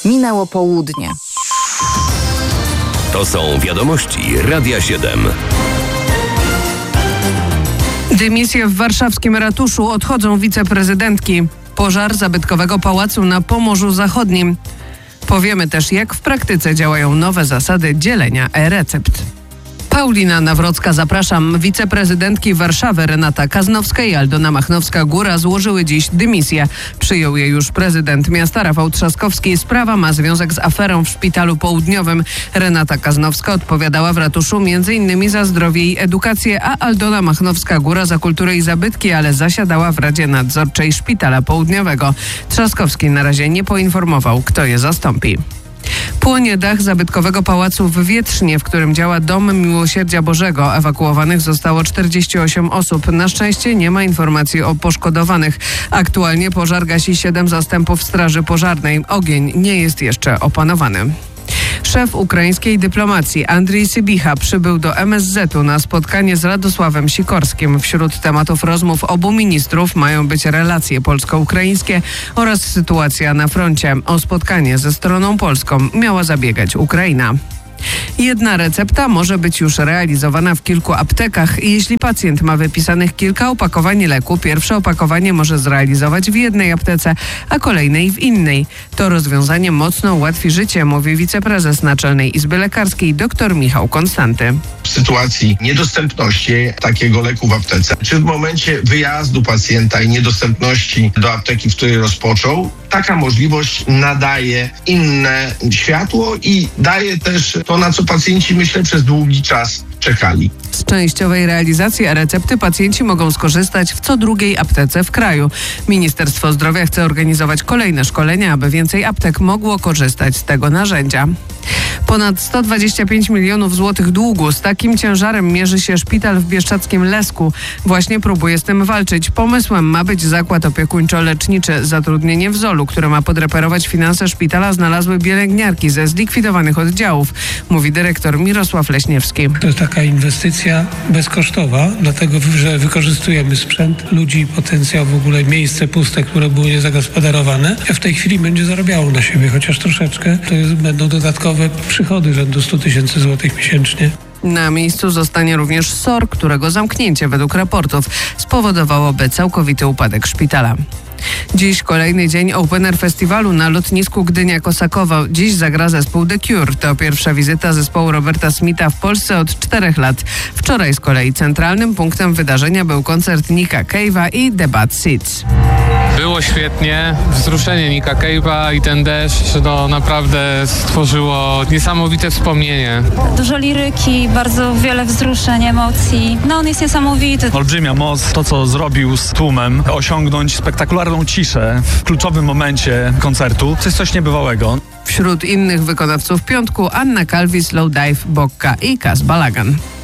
Minęło południe. To są wiadomości Radia 7. Dymisje w warszawskim ratuszu, odchodzą wiceprezydentki. Pożar zabytkowego pałacu na Pomorzu Zachodnim. Powiemy też, jak w praktyce działają nowe zasady dzielenia e-recept. Paulina Nawrocka, zapraszam. Wiceprezydentki Warszawy Renata Kaznowska i Aldona Machnowska-Góra złożyły dziś dymisję. Przyjął je już prezydent miasta Rafał Trzaskowski. Sprawa ma związek z aferą w Szpitalu Południowym. Renata Kaznowska odpowiadała w ratuszu m.in. za zdrowie i edukację, a Aldona Machnowska-Góra za kulturę i zabytki, ale zasiadała w Radzie Nadzorczej Szpitala Południowego. Trzaskowski na razie nie poinformował, kto je zastąpi. Płonie dach zabytkowego pałacu w Wietrznie, w którym działa Dom Miłosierdzia Bożego. Ewakuowanych zostało 48 osób. Na szczęście nie ma informacji o poszkodowanych. Aktualnie pożar gasi 7 zastępów straży pożarnej. Ogień nie jest jeszcze opanowany. Szef ukraińskiej dyplomacji Andrii Sybicha przybył do MSZ-u na spotkanie z Radosławem Sikorskim. Wśród tematów rozmów obu ministrów mają być relacje polsko-ukraińskie oraz sytuacja na froncie. O spotkanie ze stroną polską miała zabiegać Ukraina. Jedna recepta może być już realizowana w kilku aptekach. Jeśli pacjent ma wypisanych kilka opakowań leku, pierwsze opakowanie może zrealizować w jednej aptece, a kolejnej w innej. To rozwiązanie mocno ułatwi życie, mówi wiceprezes Naczelnej Izby Lekarskiej dr Michał Konstanty. W sytuacji niedostępności takiego leku w aptece, czy w momencie wyjazdu pacjenta i niedostępności do apteki, w której rozpoczął, taka możliwość nadaje inne światło i daje też to, na co pacjenci, myślę, przez długi czas czekali. Z częściowej realizacji e-recepty pacjenci mogą skorzystać w co drugiej aptece w kraju. Ministerstwo Zdrowia chce organizować kolejne szkolenia, aby więcej aptek mogło korzystać z tego narzędzia. Ponad 125 milionów złotych długu. Z takim ciężarem mierzy się szpital w bieszczadzkim Lesku. Właśnie próbuje z tym walczyć. Pomysłem ma być zakład opiekuńczo-leczniczy. Zatrudnienie w ZOL-u, które ma podreperować finanse szpitala, znalazły pielęgniarki ze zlikwidowanych oddziałów, mówi dyrektor Mirosław Leśniewski. To jest taka inwestycja bezkosztowa, dlatego że wykorzystujemy sprzęt, ludzi, potencjał, w ogóle miejsce puste, które były niezagospodarowane. A w tej chwili będzie zarabiało na siebie, chociaż troszeczkę. Będą dodatkowe przychody rzędu 100 tysięcy złotych miesięcznie. Na miejscu zostanie również SOR, którego zamknięcie według raportów spowodowałoby całkowity upadek szpitala. Dziś kolejny dzień Open Air Festiwalu na lotnisku Gdynia-Kosakowo. Dziś zagra zespół The Cure. To pierwsza wizyta zespołu Roberta Smitha w Polsce od 4 lat. Wczoraj z kolei centralnym punktem wydarzenia był koncert Nicka Cave'a i The Bad Seeds. Było świetnie. Wzruszenie Nicka Cave'a i ten deszcz naprawdę stworzyło niesamowite wspomnienie. Dużo liryki, bardzo wiele wzruszeń, emocji. On jest niesamowity. Olbrzymia moc, to co zrobił z tłumem, osiągnąć spektakularną ciszę w kluczowym momencie koncertu, to jest coś niebywałego. Wśród innych wykonawców piątku Anna Calvi, Slowdive, Bokka i Kaz Balagan.